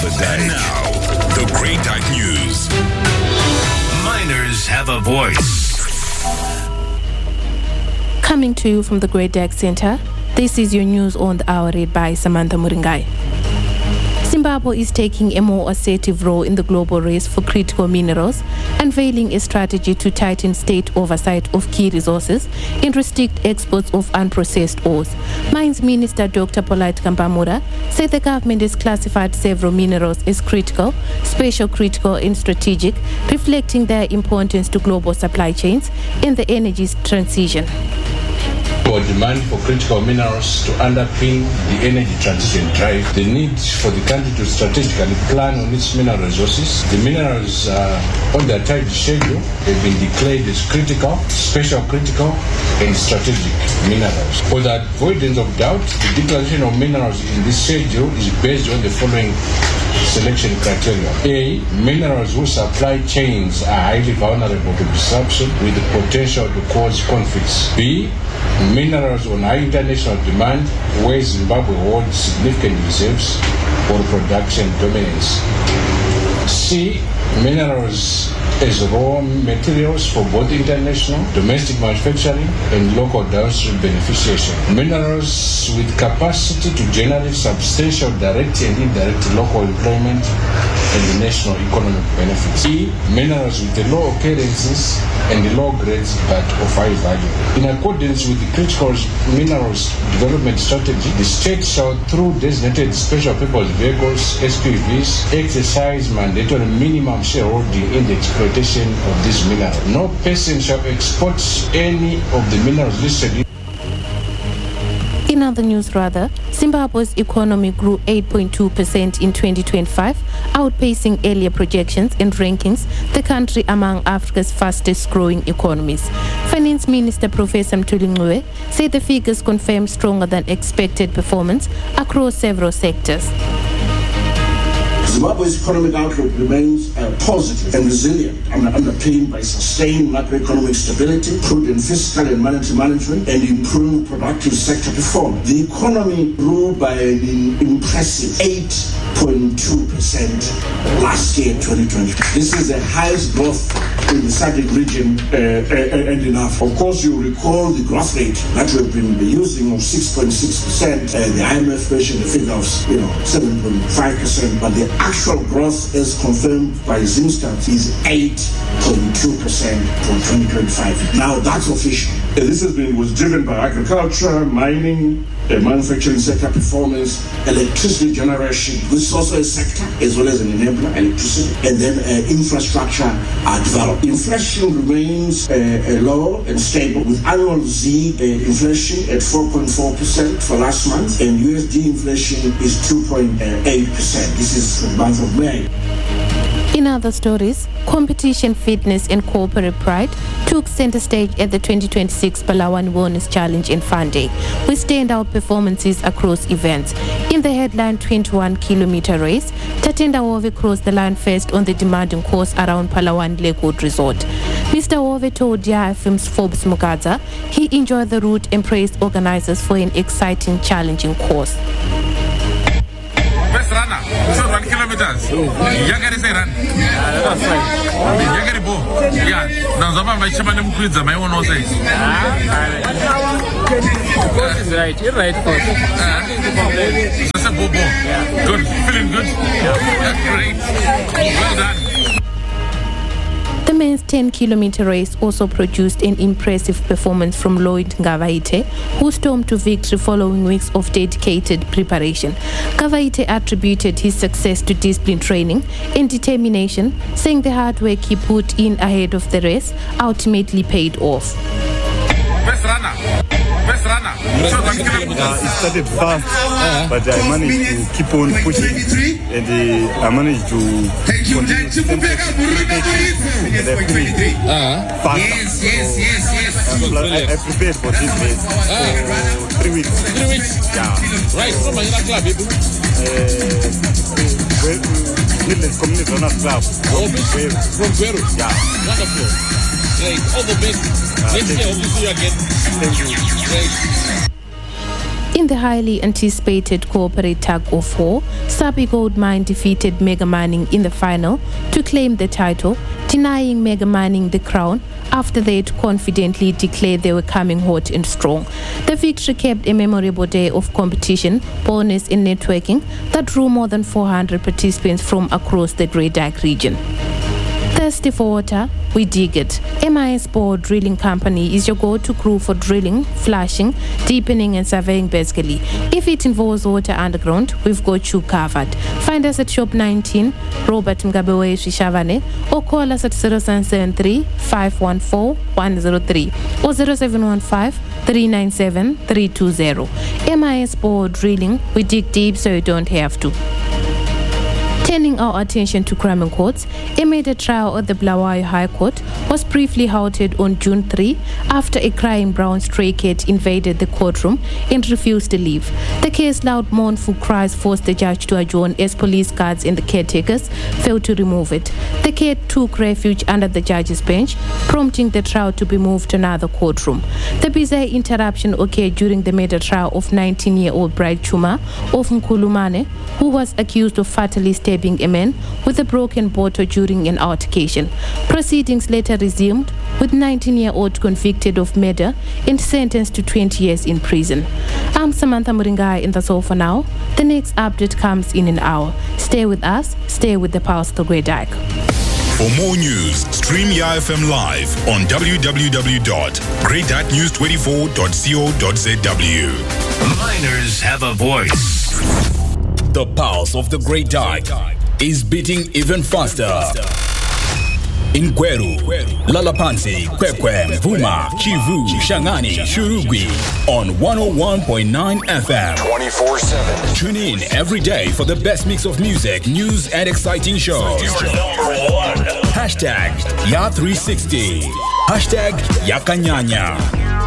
the day. And now, the Great Dyke News. Miners have a voice. Coming to you from the Great Dyke Center, this is your news on the hour read by Samantha Muringai. Zimbabwe is taking a more assertive role in the global race for critical minerals, unveiling a strategy to tighten state oversight of key resources and restrict exports of unprocessed ores. Mines Minister Dr. Polite Kambamura said the government has classified several minerals as critical, special critical and strategic, reflecting their importance to global supply chains and the energy transition. For demand for critical minerals to underpin the energy transition drive, the need for the country to strategically plan on its mineral resources. The minerals on the tight schedule have been declared as critical, special critical, and strategic minerals. For the avoidance of doubt, the declaration of minerals in this schedule is based on the following selection criteria. A. Minerals whose supply chains are highly vulnerable to disruption with the potential to cause conflicts. B. Minerals on high international demand where Zimbabwe holds significant reserves or production dominance. C. Minerals as raw materials for both international, domestic manufacturing and local downstream beneficiation. Minerals with capacity to generate substantial direct and indirect local employment and national economic benefits. E. Minerals with the low occurrences and the low grades but of high value. In accordance with the critical minerals development strategy, the state shall, through designated special purpose vehicles, SPVs, exercise mandatory minimum shareholding in the exploitation of this mineral. No person shall export any of the minerals listed. In other news, Zimbabwe's economy grew 8.2% in 2025, outpacing earlier projections and rankings the country among Africa's fastest growing economies. Finance Minister Professor Mthuli Ncube said the figures confirm stronger than expected performance across several sectors. Zimbabwe's economic outlook remains positive and resilient, underpinned by sustained macroeconomic stability, prudent fiscal and monetary management, and improved productive sector performance. The economy grew by an impressive 8.2% last year, 2020. This is the highest growth in the SADC region and in Africa. Of course, you recall the growth rate that we've been using of 6.6%. The IMF mentioned the figure of 7.5%, but the actual growth, as confirmed by Zimstat, is 8.2% from 2025. Now that's official. This was driven by agriculture, mining, manufacturing sector performance, electricity generation, which is also a sector as well as an enabler, electricity, and then infrastructure development. Inflation remains low and stable, with annual Z inflation at 4.4% for last month, and USD inflation is 2.8%. This is for the month of May. In other stories, competition, fitness and corporate pride took center stage at the 2026 Palawan Wellness Challenge in Fande, with standout performances across events. In the headline 21-kilometer race, Tatenda Wove crossed the line first on the demanding course around Palawan Lakewood Resort. Mr. Wove told DIFM's Forbes Mugadza he enjoyed the route and praised organizers for an exciting, challenging course. Best runner, short 1 kilometers. Yagari say run. That's right. Yagari bo. Yeah. Now Zaba my chairman mkwidza my own say. Coach is right. You're right, coach. That's a bobo. Yeah. Good. Feeling good. Yeah. Great. Well done. The men's 10-kilometer race also produced an impressive performance from Lloyd Ngavaite, who stormed to victory following weeks of dedicated preparation. Ngavaite attributed his success to disciplined training and determination, saying the hard work he put in ahead of the race ultimately paid off. Best runner. Best runner. Short 1 kilometers. It started fast, but I managed to keep on pushing, and I managed to continue to I prepared for this race for 3 weeks. 3 weeks? Yeah. Right, from my club, Midlands Community Runners Club. From Peru? Yeah. Wonderful. Great. All the best. Next year, hope to see you again. Thank you. Great. In the highly anticipated corporate tug-of-war, Sabi Gold Mine defeated Mega Mining in the final to claim the title, denying Mega Mining the crown after they had confidently declared they were coming hot and strong. The victory kept a memorable day of competition, bonus and networking that drew more than 400 participants from across the Great Dyke region. Thirsty for water? We dig it. MIS Bore Drilling Company is your go-to crew for drilling, flashing, deepening and surveying basically. If it involves water underground, we've got you covered. Find us at Shop 19, Robert Mgabewe Shishavane, or call us at 0773 514 103 or 0715 397 320. MIS Bore Drilling, we dig deep so you don't have to. Turning our attention to crime courts, a murder trial at the Bulawayo High Court was briefly halted on June 3 after a crying brown stray cat invaded the courtroom and refused to leave. The case's loud mournful cries forced the judge to adjourn as police guards and the caretakers failed to remove it. The cat took refuge under the judge's bench, prompting the trial to be moved to another courtroom. The bizarre interruption occurred during the murder trial of 19-year-old Bright Chuma of Nkulumane, who was accused of fatally stabbing a man with a broken bottle during an altercation. Proceedings later resumed, with 19-year-old convicted of murder and sentenced to 20 years in prison. I'm Samantha Muringai, and that's all for now. The next update comes in an hour. Stay with us, stay with the Pulse of the Great Dyke. For more news, stream YFM live on www.greatdykenews24.co.zw. Miners have a voice. The Pulse of the Great Dyke is beating even faster. In Gweru, Lalapansi, Kwekwe, Mvuma, Kivu, Shangani, Shurugwi on 101.9 FM. 24/7. Tune in every day for the best mix of music, news, and exciting shows. Hashtag Ya360. Hashtag Yakanyanya.